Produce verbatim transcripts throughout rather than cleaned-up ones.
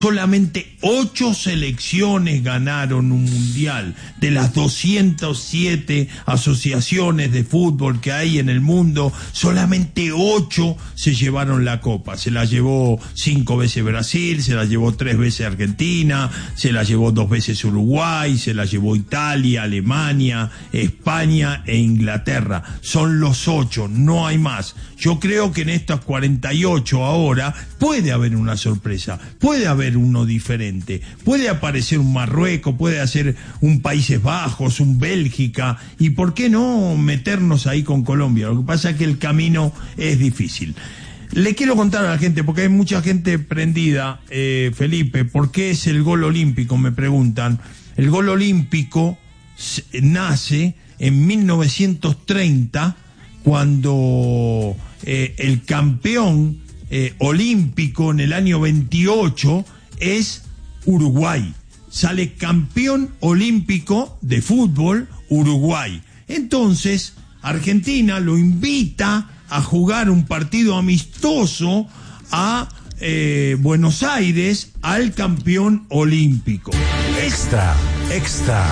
Solamente ocho selecciones ganaron un mundial. De las doscientas siete asociaciones de fútbol que hay en el mundo, solamente ocho se llevaron la copa. Se la llevó cinco veces Brasil, se la llevó tres veces Argentina, se la llevó dos veces Uruguay, se la llevó Italia, Alemania, España e Inglaterra. Son los ocho, no hay más. Yo creo que en estas cuarenta y ocho ahora puede haber una sorpresa, puede haber uno diferente, puede aparecer un Marruecos, puede hacer un Países Bajos, un Bélgica, y por qué no meternos ahí con Colombia. Lo que pasa es que el camino es difícil. Le quiero contar a la gente, porque hay mucha gente prendida, eh, Felipe, ¿por qué es el gol olímpico? Me preguntan. El gol olímpico nace en mil novecientos treinta, cuando eh, el campeón eh, olímpico en el año veintiocho es Uruguay. Sale campeón olímpico de fútbol Uruguay. Entonces, Argentina lo invita a jugar un partido amistoso a eh, Buenos Aires, al campeón olímpico. Extra, extra.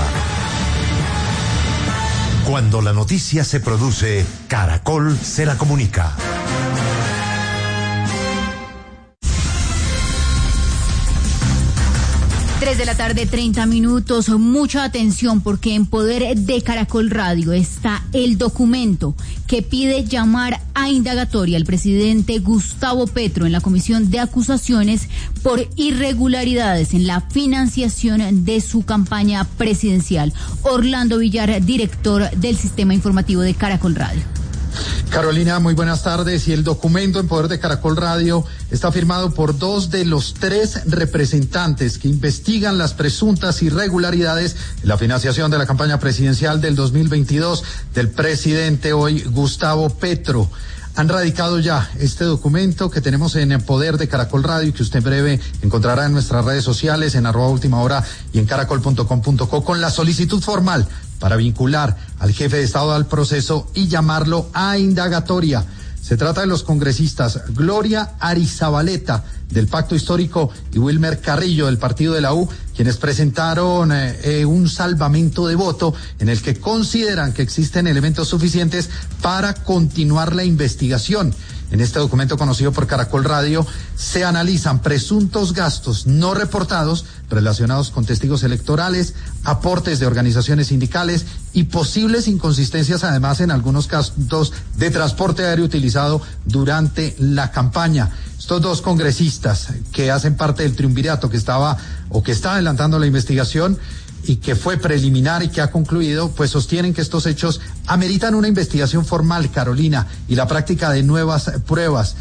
Cuando la noticia se produce, Caracol se la comunica. Tres de la tarde, treinta minutos. Mucha atención, porque en poder de Caracol Radio está el documento que pide llamar a indagatoria al presidente Gustavo Petro en la Comisión de Acusaciones por irregularidades en la financiación de su campaña presidencial. Orlando Villar, director del Sistema Informativo de Caracol Radio. Carolina, muy buenas tardes. Y el documento en poder de Caracol Radio está firmado por dos de los tres representantes que investigan las presuntas irregularidades en la financiación de la campaña presidencial del dos mil veintidós del presidente hoy, Gustavo Petro. Han radicado ya este documento que tenemos en el poder de Caracol Radio y que usted en breve encontrará en nuestras redes sociales, en arroba última hora y en caracol punto com punto co, con la solicitud formal para vincular al jefe de Estado al proceso y llamarlo a indagatoria. Se trata de los congresistas Gloria Arizabaleta, del Pacto Histórico, y Wilmer Carrillo, del Partido de la U, quienes presentaron eh, eh, un salvamento de voto en el que consideran que existen elementos suficientes para continuar la investigación. En este documento conocido por Caracol Radio se analizan presuntos gastos no reportados relacionados con testigos electorales, aportes de organizaciones sindicales y posibles inconsistencias, además, en algunos casos de transporte aéreo utilizado durante la campaña. Estos dos congresistas que hacen parte del triunvirato que estaba o que está adelantando la investigación y que fue preliminar y que ha concluido, pues sostienen que estos hechos ameritan una investigación formal, Carolina, y la práctica de nuevas pruebas.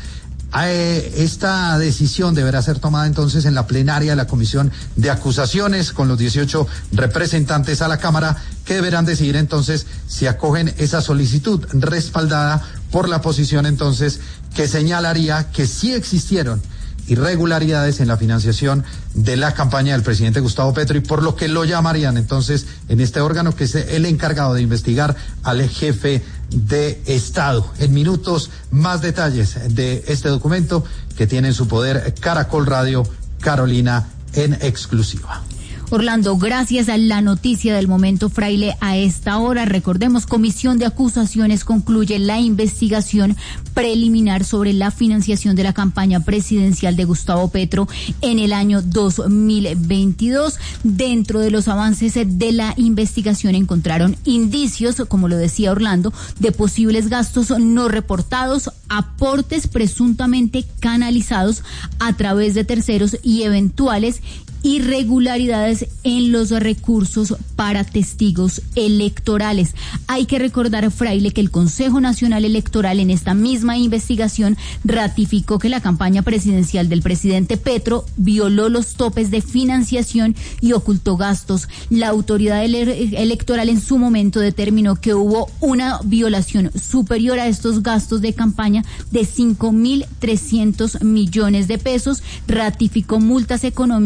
Eh, esta decisión deberá ser tomada entonces en la plenaria de la Comisión de Acusaciones, con los dieciocho representantes a la Cámara, que deberán decidir entonces si acogen esa solicitud, respaldada por la posición entonces que señalaría que sí existieron irregularidades en la financiación de la campaña del presidente Gustavo Petro, y por lo que lo llamarían entonces en este órgano, que es el encargado de investigar al jefe de Estado. En minutos, más detalles de este documento que tiene en su poder Caracol Radio, Carolina, en exclusiva. Orlando, gracias a la noticia del momento, Fraile, a esta hora. Recordemos, Comisión de Acusaciones concluye la investigación preliminar sobre la financiación de la campaña presidencial de Gustavo Petro en el año dos mil veintidós. Dentro de los avances de la investigación encontraron indicios, como lo decía Orlando, de posibles gastos no reportados, aportes presuntamente canalizados a través de terceros y eventuales irregularidades en los recursos para testigos electorales. Hay que recordar, Fraile, que el Consejo Nacional Electoral en esta misma investigación ratificó que la campaña presidencial del presidente Petro violó los topes de financiación y ocultó gastos. La autoridad ele- electoral en su momento determinó que hubo una violación superior a estos gastos de campaña de cinco mil trescientos millones de pesos, ratificó multas económicas,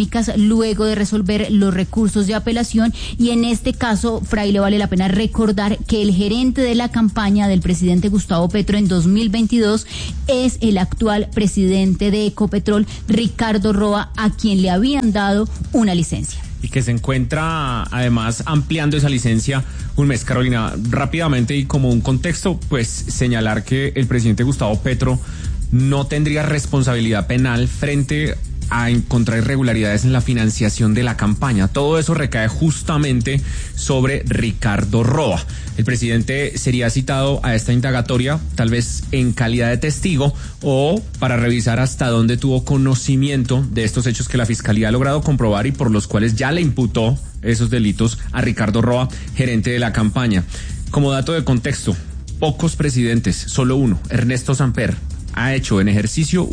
luego de resolver los recursos de apelación. Y en este caso, Fraile, vale la pena recordar que el gerente de la campaña del presidente Gustavo Petro en dos mil veintidós es el actual presidente de Ecopetrol, Ricardo Roa, a quien le habían dado una licencia. Y que se encuentra además ampliando esa licencia un mes. Carolina, rápidamente y como un contexto, pues señalar que el presidente Gustavo Petro no tendría responsabilidad penal frente a encontrar irregularidades en la financiación de la campaña. Todo eso recae justamente sobre Ricardo Roa. El presidente sería citado a esta indagatoria, tal vez en calidad de testigo o para revisar hasta dónde tuvo conocimiento de estos hechos que la Fiscalía ha logrado comprobar y por los cuales ya le imputó esos delitos a Ricardo Roa, gerente de la campaña. Como dato de contexto, pocos presidentes, solo uno, Ernesto Samper, ha hecho en ejercicio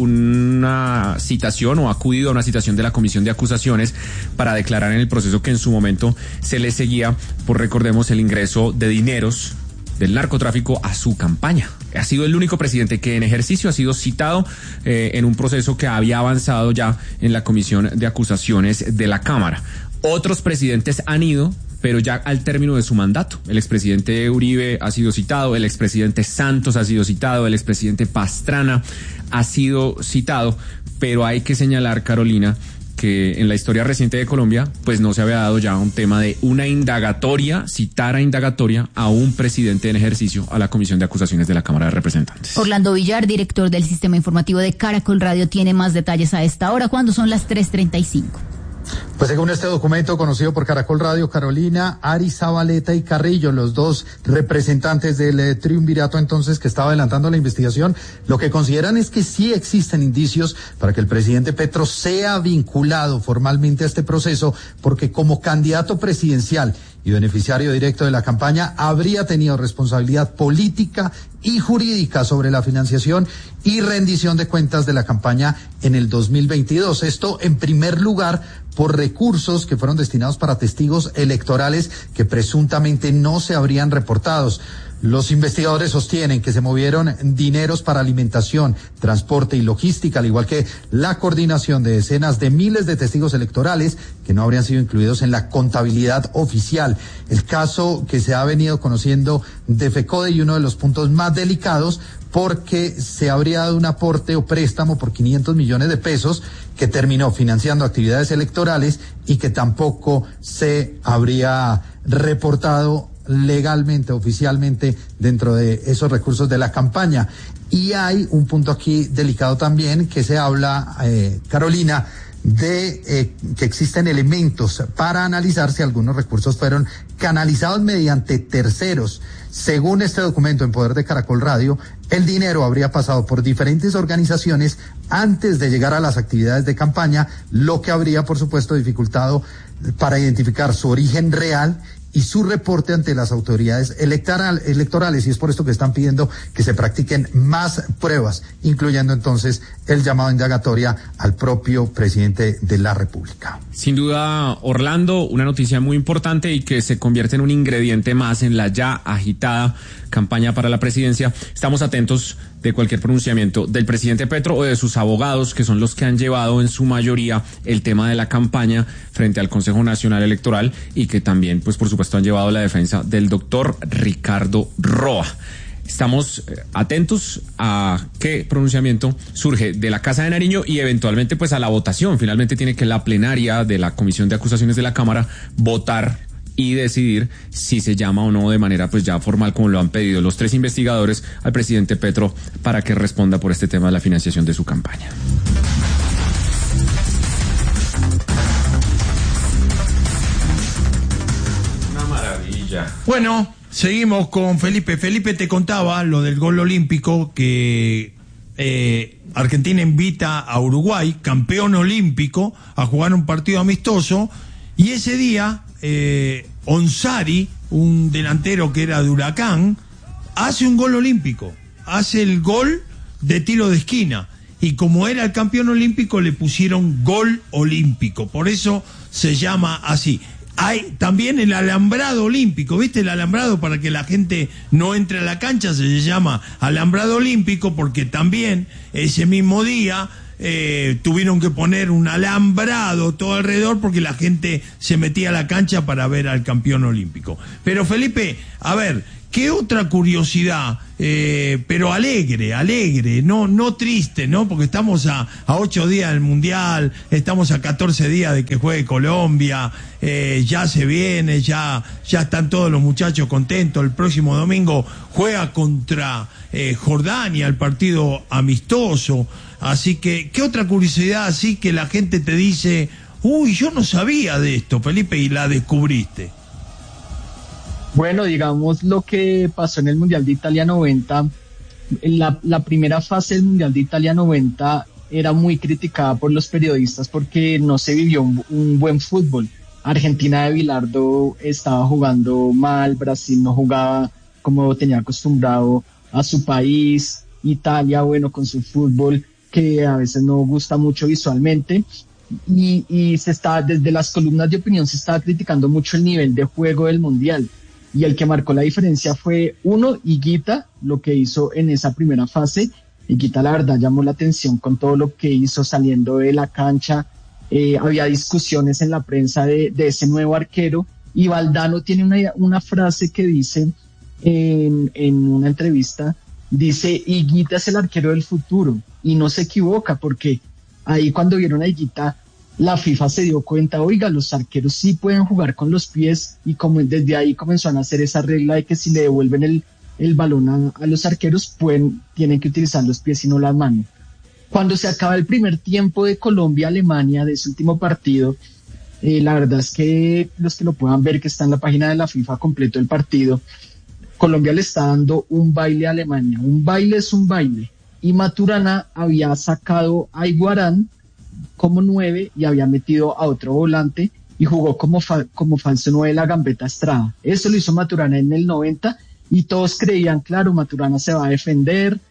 una citación o ha acudido a una citación de la Comisión de Acusaciones para declarar en el proceso que en su momento se le seguía por, recordemos, el ingreso de dineros del narcotráfico a su campaña. Ha sido el único presidente que en ejercicio ha sido citado eh, en un proceso que había avanzado ya en la Comisión de Acusaciones de la Cámara. Otros presidentes han ido, pero ya al término de su mandato. El expresidente Uribe ha sido citado, el expresidente Santos ha sido citado, el expresidente Pastrana ha sido citado, pero hay que señalar, Carolina, que en la historia reciente de Colombia, pues no se había dado ya un tema de una indagatoria, citar a indagatoria a un presidente en ejercicio a la Comisión de Acusaciones de la Cámara de Representantes. Orlando Villar, director del Sistema Informativo de Caracol Radio, tiene más detalles a esta hora, cuando son las tres treinta y cinco. Pues según este documento conocido por Caracol Radio, Carolina, Ari Zabaleta y Carrillo, los dos representantes del eh, triunvirato entonces que estaba adelantando la investigación, lo que consideran es que sí existen indicios para que el presidente Petro sea vinculado formalmente a este proceso, porque como candidato presidencial y beneficiario directo de la campaña habría tenido responsabilidad política y jurídica sobre la financiación y rendición de cuentas de la campaña en el dos mil veintidós. Esto en primer lugar por recursos que fueron destinados para testigos electorales que presuntamente no se habrían reportado. Los investigadores sostienen que se movieron dineros para alimentación, transporte y logística, al igual que la coordinación de decenas de miles de testigos electorales que no habrían sido incluidos en la contabilidad oficial. El caso que se ha venido conociendo de FECODE y uno de los puntos más delicados, porque se habría dado un aporte o préstamo por quinientos millones de pesos que terminó financiando actividades electorales y que tampoco se habría reportado legalmente, oficialmente, dentro de esos recursos de la campaña. Y hay un punto aquí delicado también que se habla, eh, Carolina, de eh, que existen elementos para analizar si algunos recursos fueron canalizados mediante terceros. Según este documento en poder de Caracol Radio, el dinero habría pasado por diferentes organizaciones antes de llegar a las actividades de campaña, lo que habría, por supuesto, dificultado para identificar su origen real y su reporte ante las autoridades electoral, electorales, y es por esto que están pidiendo que se practiquen más pruebas, incluyendo entonces el llamado a indagatoria al propio presidente de la República. Sin duda, Orlando, una noticia muy importante y que se convierte en un ingrediente más en la ya agitada campaña para la presidencia. Estamos atentos de cualquier pronunciamiento del presidente Petro o de sus abogados, que son los que han llevado en su mayoría el tema de la campaña frente al Consejo Nacional Electoral y que también, pues por supuesto, han llevado la defensa del doctor Ricardo Roa. Estamos atentos a qué pronunciamiento surge de la Casa de Nariño y eventualmente pues a la votación. Finalmente tiene que la plenaria de la Comisión de Acusaciones de la Cámara votar y decidir si se llama o no de manera pues ya formal, como lo han pedido los tres investigadores al presidente Petro, para que responda por este tema de la financiación de su campaña. Una maravilla. Bueno, seguimos con Felipe. Felipe, te contaba lo del gol olímpico que eh, Argentina invita a Uruguay, campeón olímpico, a jugar un partido amistoso, y ese día eh, Onsari, un delantero que era de Huracán, hace un gol olímpico, hace el gol de tiro de esquina, y como era el campeón olímpico le pusieron gol olímpico, por eso se llama así. Hay también el alambrado olímpico, ¿viste? El alambrado para que la gente no entre a la cancha se llama alambrado olímpico, porque también ese mismo día eh, tuvieron que poner un alambrado todo alrededor porque la gente se metía a la cancha para ver al campeón olímpico. Pero Felipe, a ver, ¿qué otra curiosidad? Eh, pero alegre, alegre, no, no triste, ¿no? Porque estamos a, a ocho días del Mundial, estamos a catorce días de que juegue Colombia, eh, ya se viene, ya, ya están todos los muchachos contentos. El próximo domingo juega contra eh, Jordania, el partido amistoso. Así que, ¿qué otra curiosidad así que la gente te dice, uy, yo no sabía de esto, Felipe, y la descubriste? Bueno, digamos lo que pasó en el Mundial de Italia noventa, la, la primera fase del Mundial de Italia noventa era muy criticada por los periodistas porque no se vivió un, un buen fútbol. Argentina de Bilardo estaba jugando mal, Brasil no jugaba como tenía acostumbrado a su país, Italia, bueno, con su fútbol que a veces no gusta mucho visualmente. Y, y se está, desde las columnas de opinión se estaba criticando mucho el nivel de juego del Mundial. Y el que marcó la diferencia fue, uno, Higuita, lo que hizo en esa primera fase. Higuita, la verdad, llamó la atención con todo lo que hizo saliendo de la cancha. Eh, había discusiones en la prensa de, de ese nuevo arquero. Y Valdano tiene una, una frase que dice en, en una entrevista, dice, Higuita es el arquero del futuro. Y no se equivoca, porque ahí cuando vieron a Higuita, la FIFA se dio cuenta, oiga, los arqueros sí pueden jugar con los pies, y como desde ahí comenzó a nacer esa regla de que si le devuelven el, el balón a, a los arqueros, pueden, tienen que utilizar los pies y no las manos. Cuando se acaba el primer tiempo de Colombia-Alemania, de ese último partido, eh, la verdad es que los que lo puedan ver, que está en la página de la FIFA completo el partido, Colombia le está dando un baile a Alemania. Un baile es un baile. Y Maturana había sacado a Iguarán como nueve y había metido a otro volante y jugó como, fa- como falso nueve la Gambetta Estrada. Eso lo hizo Maturana en el noventa y todos creían, claro, Maturana se va a defender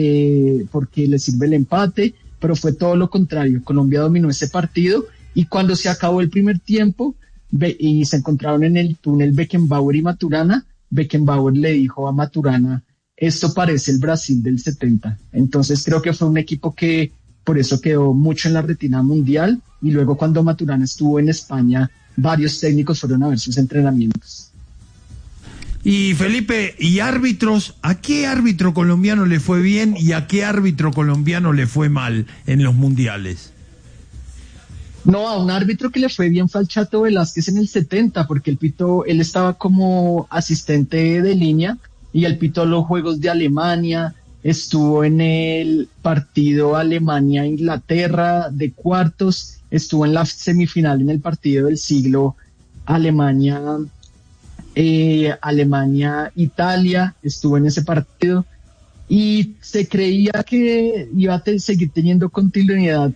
eh, porque le sirve el empate, pero fue todo lo contrario. Colombia dominó ese partido y cuando se acabó el primer tiempo be- y se encontraron en el túnel Beckenbauer y Maturana, Beckenbauer le dijo a Maturana, esto parece el Brasil del setenta. Entonces creo que fue un equipo que por eso quedó mucho en la retina mundial, y luego cuando Maturana estuvo en España, varios técnicos fueron a ver sus entrenamientos. Y Felipe, ¿y árbitros? ¿A qué árbitro colombiano le fue bien y a qué árbitro colombiano le fue mal en los mundiales? No, a un árbitro que le fue bien fue al Chato Velázquez en el setenta, porque él pitó, él estaba como asistente de línea, y él pitó los juegos de Alemania, estuvo en el partido Alemania-Inglaterra de cuartos, estuvo en la semifinal en el partido del siglo Alemania, eh, Alemania-Italia, estuvo en ese partido y se creía que iba a te- seguir teniendo continuidad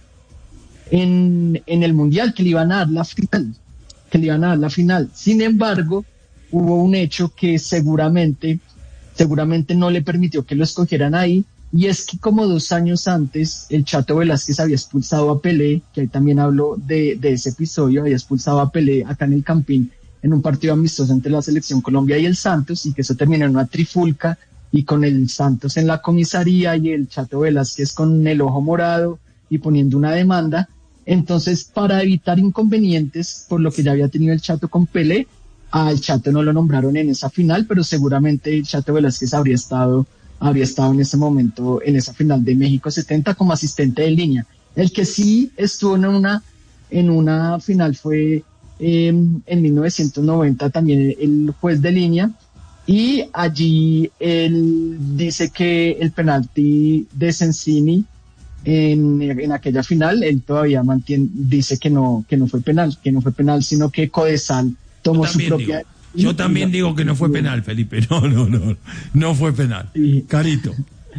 en, en el Mundial, que le iban a dar la final, que le iban a dar la final. Sin embargo, hubo un hecho que seguramente seguramente no le permitió que lo escogieran ahí, y es que como dos años antes el Chato Velázquez había expulsado a Pelé, que ahí también hablo de, de ese episodio, había expulsado a Pelé acá en el Campín en un partido amistoso entre la selección Colombia y el Santos, y que eso terminó en una trifulca, y con el Santos en la comisaría y el Chato Velázquez con el ojo morado y poniendo una demanda. Entonces, para evitar inconvenientes por lo que ya había tenido el Chato con Pelé, al Chato no lo nombraron en esa final, pero seguramente el Chato Velázquez habría estado, habría estado en ese momento, en esa final de México setenta como asistente de línea. El que sí estuvo en una, en una final fue eh, en mil novecientos noventa también el juez de línea, y allí él dice que el penalti de Sensini en, en aquella final, él todavía mantiene, dice que no, que no fue penal, que no fue penal, sino que Codesal tomó su propia... Digo, yo también digo que no fue penal, Felipe. No, no, no. No fue penal. Sí. Carito.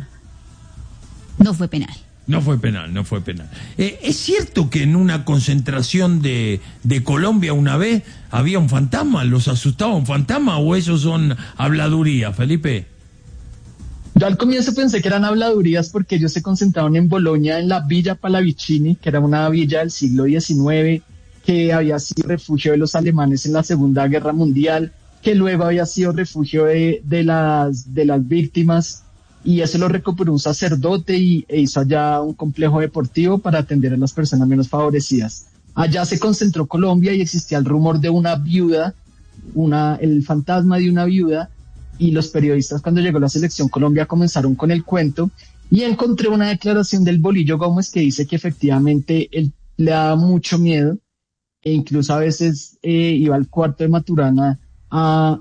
No fue penal. No fue penal, no fue penal. Eh, ¿Es cierto que en una concentración de, de Colombia una vez había un fantasma? ¿Los asustaba un fantasma o esos son habladurías, Felipe? Yo al comienzo pensé que eran habladurías porque ellos se concentraron en Bolonia, en la Villa Pallavicini, que era una villa del siglo diecinueve, que había sido refugio de los alemanes en la Segunda Guerra Mundial, que luego había sido refugio de, de, las, de las víctimas y eso lo recuperó un sacerdote y, e hizo allá un complejo deportivo para atender a las personas menos favorecidas. Allá se concentró Colombia y existía el rumor de una viuda, una, el fantasma de una viuda, y los periodistas cuando llegó la selección Colombia comenzaron con el cuento y encontré una declaración del Bolillo Gómez que dice que efectivamente él le daba mucho miedo e incluso a veces eh, iba al cuarto de Maturana a,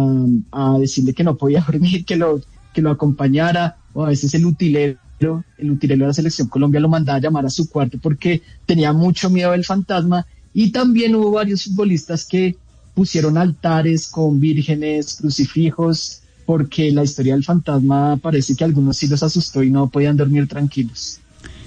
a, a decirle que no podía dormir, que lo, que lo acompañara, o a veces el utilero el utilero de la selección Colombia lo mandaba a llamar a su cuarto porque tenía mucho miedo del fantasma. Y también hubo varios futbolistas que pusieron altares con vírgenes, crucifijos, porque la historia del fantasma parece que a algunos sí los asustó y no podían dormir tranquilos.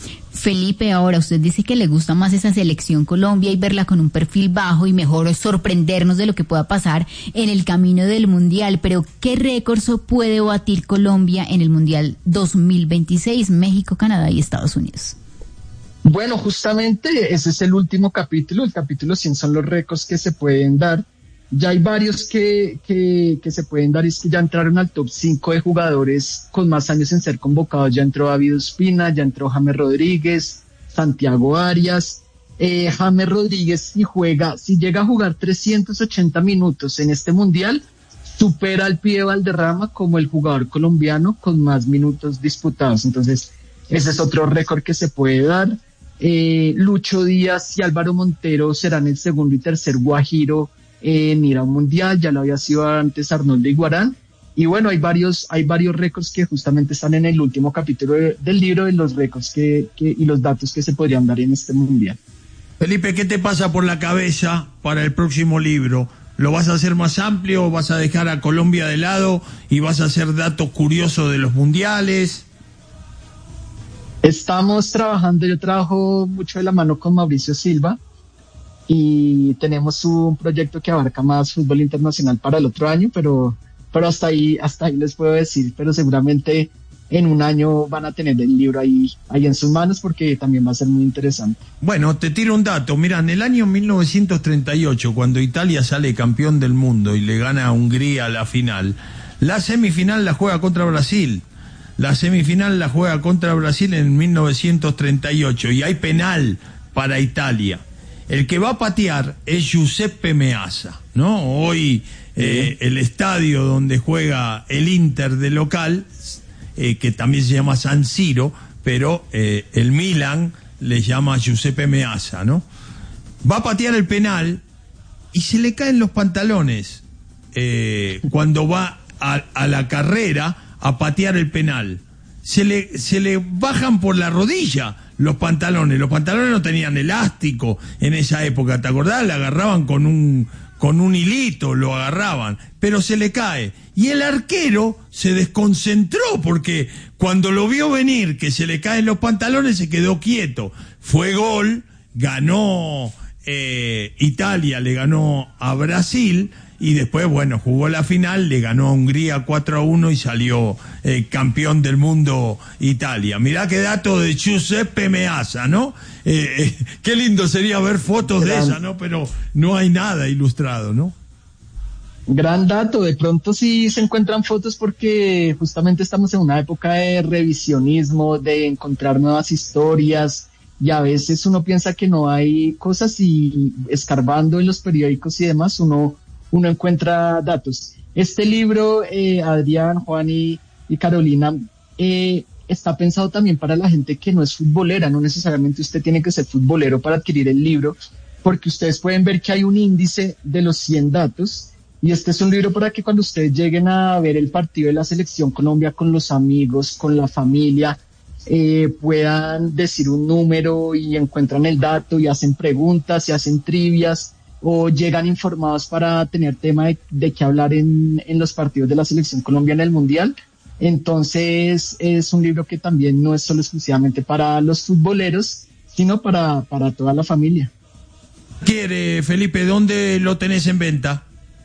Felipe, ahora usted dice que le gusta más esa selección Colombia y verla con un perfil bajo y mejor sorprendernos de lo que pueda pasar en el camino del Mundial, pero ¿qué récords puede batir Colombia en el Mundial dos mil veintiséis, México, Canadá y Estados Unidos? Bueno, justamente ese es el último capítulo, el capítulo cien son los récords que se pueden dar. Ya hay varios que, que, que se pueden dar, y es que ya entraron al top cinco de jugadores con más años en ser convocados. Ya entró David Ospina, ya entró James Rodríguez, Santiago Arias. Eh, James Rodríguez, si juega, si llega a jugar trescientos ochenta minutos en este mundial, supera al Pibe Valderrama como el jugador colombiano con más minutos disputados. Entonces, ese es otro récord que se puede dar. Eh, Lucho Díaz y Álvaro Montero serán el segundo y tercer guajiro en ir a un mundial, ya lo había sido antes Arnoldo Iguarán, y bueno, hay varios, hay varios récords que justamente están en el último capítulo de, del libro, de los récords que, que, y los datos que se podrían dar en este mundial. Felipe, ¿qué te pasa por la cabeza para el próximo libro? ¿Lo vas a hacer más amplio o vas a dejar a Colombia de lado y vas a hacer datos curiosos de los mundiales? Estamos trabajando, yo trabajo mucho de la mano con Mauricio Silva, y tenemos un proyecto que abarca más fútbol internacional para el otro año, pero, pero hasta ahí, hasta ahí les puedo decir, pero seguramente en un año van a tener el libro ahí, ahí en sus manos porque también va a ser muy interesante. Bueno, te tiro un dato, mira, en el año mil novecientos treinta y ocho, cuando Italia sale campeón del mundo y le gana a Hungría la final, la semifinal la juega contra Brasil, la semifinal la juega contra Brasil en mil novecientos treinta y ocho y hay penal para Italia. El que va a patear es Giuseppe Meazza, ¿no? Hoy eh, el estadio donde juega el Inter de local, eh, que también se llama San Siro, pero eh, el Milan le llama Giuseppe Meazza, ¿no? Va a patear el penal y se le caen los pantalones eh, cuando va a, a la carrera a patear el penal. Se le, se le bajan por la rodilla los pantalones. Los pantalones no tenían elástico en esa época, ¿te acordás? Le agarraban con un, con un hilito, lo agarraban, pero se le cae. Y el arquero se desconcentró porque cuando lo vio venir que se le caen los pantalones se quedó quieto. Fue gol, ganó eh, Italia, le ganó a Brasil. Y después, bueno, jugó la final, le ganó a Hungría cuatro a uno y salió eh, campeón del mundo Italia. Mirá qué dato de Giuseppe Meazza, ¿no? Eh, eh, qué lindo sería ver fotos Gran. de esa, ¿no? Pero no hay nada ilustrado, ¿no? Gran dato, de pronto sí se encuentran fotos porque justamente estamos en una época de revisionismo, de encontrar nuevas historias, y a veces uno piensa que no hay cosas y escarbando en los periódicos y demás, uno... uno encuentra datos. Este libro, eh, Adrián, Juan y, y Carolina, eh, está pensado también para la gente que no es futbolera. No necesariamente usted tiene que ser futbolero para adquirir el libro, porque ustedes pueden ver que hay un índice de los cien datos, y este es un libro para que cuando ustedes lleguen a ver el partido de la Selección Colombia con los amigos, con la familia, eh, puedan decir un número y encuentran el dato y hacen preguntas y hacen trivias, o llegan informados para tener tema de, de qué hablar en, en los partidos de la Selección Colombia en el Mundial. Entonces es un libro que también no es solo exclusivamente para los futboleros, sino para, para toda la familia. ¿Quiere, Felipe, dónde lo tenés en venta?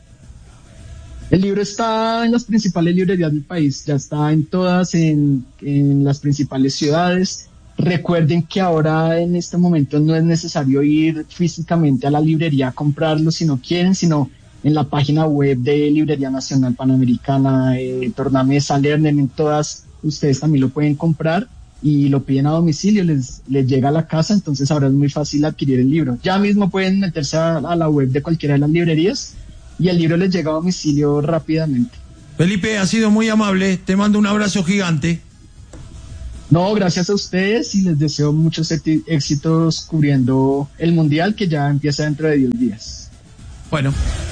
El libro está en las principales librerías del país, ya está en todas, en, en las principales ciudades. Recuerden que ahora en este momento no es necesario ir físicamente a la librería a comprarlo si no quieren, sino en la página web de Librería Nacional Panamericana, eh, Tornamesa, Lerner, en todas ustedes también lo pueden comprar y lo piden a domicilio, les, les llega a la casa, entonces ahora es muy fácil adquirir el libro. Ya mismo pueden meterse a, a la web de cualquiera de las librerías y el libro les llega a domicilio rápidamente. Felipe, ha sido muy amable, te mando un abrazo gigante. No, gracias a ustedes y les deseo muchos éxitos cubriendo el Mundial que ya empieza dentro de diez días. Bueno.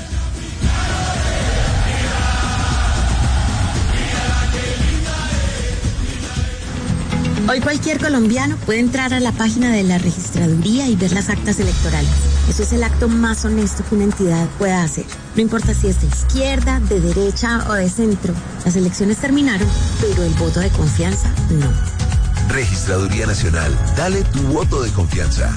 Hoy cualquier colombiano puede entrar a la página de la registraduría y ver las actas electorales. Eso es el acto más honesto que una entidad pueda hacer. No importa si es de izquierda, de derecha o de centro. Las elecciones terminaron, pero el voto de confianza no. Registraduría Nacional, dale tu voto de confianza.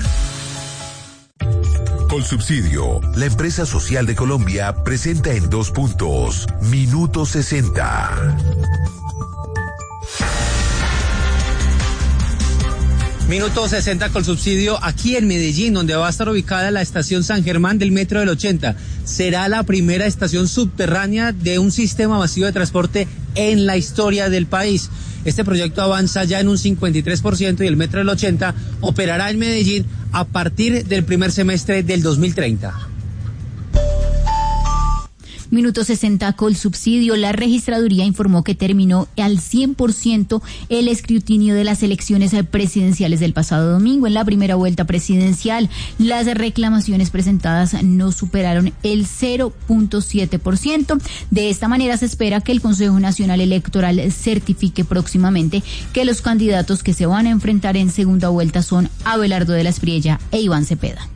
Colsubsidio, la empresa social de Colombia, presenta en dos puntos, Minuto sesenta. Minuto sesenta Colsubsidio aquí en Medellín, donde va a estar ubicada la estación San Germán del Metro del ochenta. Será la primera estación subterránea de un sistema masivo de transporte en la historia del país. Este proyecto avanza ya en un cincuenta y tres por ciento y el Metro del ochenta operará en Medellín a partir del primer semestre del dos mil treinta. Minuto sesenta Colsubsidio. La registraduría informó que terminó al cien por ciento el escrutinio de las elecciones presidenciales del pasado domingo. En la primera vuelta presidencial, las reclamaciones presentadas no superaron el cero punto siete por ciento. De esta manera se espera que el Consejo Nacional Electoral certifique próximamente que los candidatos que se van a enfrentar en segunda vuelta son Abelardo de la Espriella e Iván Cepeda.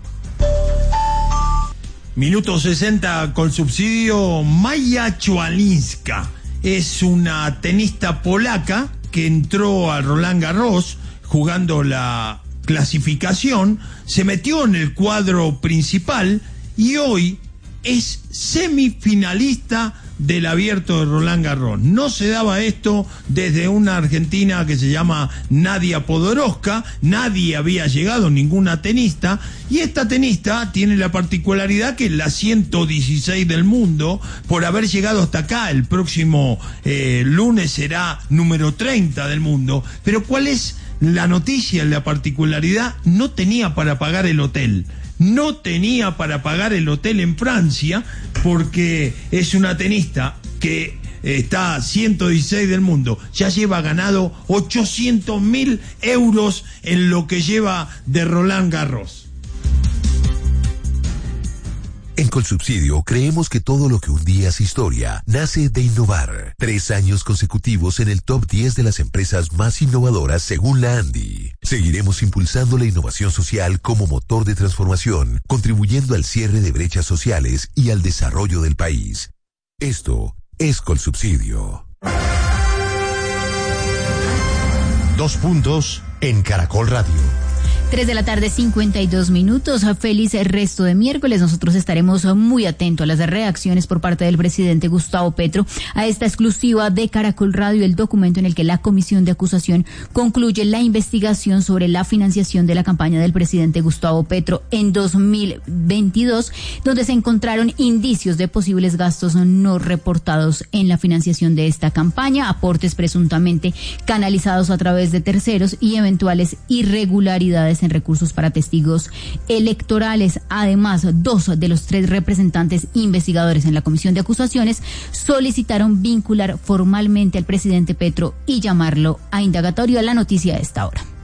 Minuto sesenta Colsubsidio. Maja Chwalinska es una tenista polaca que entró a Roland Garros jugando la clasificación, se metió en el cuadro principal y hoy es semifinalista del Abierto de Roland Garros. No se daba esto desde una argentina que se llama Nadia Podoroska. Nadie había llegado, ninguna tenista, y esta tenista tiene la particularidad que es la ciento dieciséis del mundo por haber llegado hasta acá. El próximo eh, lunes será número treinta del mundo. Pero ¿cuál es la noticia, la particularidad? No tenía para pagar el hotel. No tenía para pagar el hotel en Francia porque es una tenista que está ciento dieciséis del mundo. Ya lleva ganado ochocientos mil euros en lo que lleva de Roland Garros. En Colsubsidio creemos que todo lo que un día es historia nace de innovar. Tres años consecutivos en el top diez de las empresas más innovadoras según la ANDI. Seguiremos impulsando la innovación social como motor de transformación, contribuyendo al cierre de brechas sociales y al desarrollo del país. Esto es Colsubsidio. Dos puntos en Caracol Radio. Tres de la tarde, cincuenta y dos minutos. Feliz resto de miércoles. Nosotros estaremos muy atentos a las reacciones por parte del presidente Gustavo Petro a esta exclusiva de Caracol Radio, el documento en el que la comisión de acusación concluye la investigación sobre la financiación de la campaña del presidente Gustavo Petro en dos mil veintidós, donde se encontraron indicios de posibles gastos no reportados en la financiación de esta campaña, aportes presuntamente canalizados a través de terceros y eventuales irregularidades en recursos para testigos electorales. Además, dos de los tres representantes investigadores en la comisión de acusaciones solicitaron vincular formalmente al presidente Petro y llamarlo a indagatorio. A la noticia a esta hora.